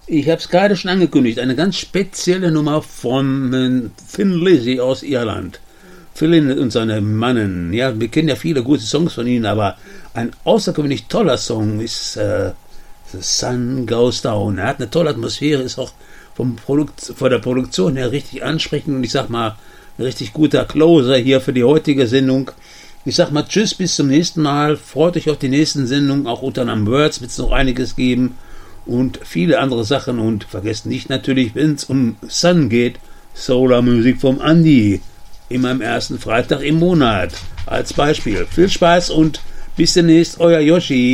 Ich habe es gerade schon angekündigt, eine ganz spezielle Nummer von Thin Lizzy aus Irland. Phil und seine Mannen. Ja, wir kennen ja viele gute Songs von ihnen, aber ein außergewöhnlich toller Song ist The Sun Goes Down. Er hat eine tolle Atmosphäre, ist auch von der Produktion her richtig ansprechend und ich sag mal, ein richtig guter Closer hier für die heutige Sendung. Ich sag mal tschüss, bis zum nächsten Mal. Freut euch auf die nächsten Sendungen. Auch unter einem Words wird es noch einiges geben und viele andere Sachen. Und vergesst nicht natürlich, wenn es um Sun geht, Solar-Musik vom Andi. Immer am ersten Freitag im Monat. Als Beispiel. Viel Spaß und bis demnächst, euer Yoshi.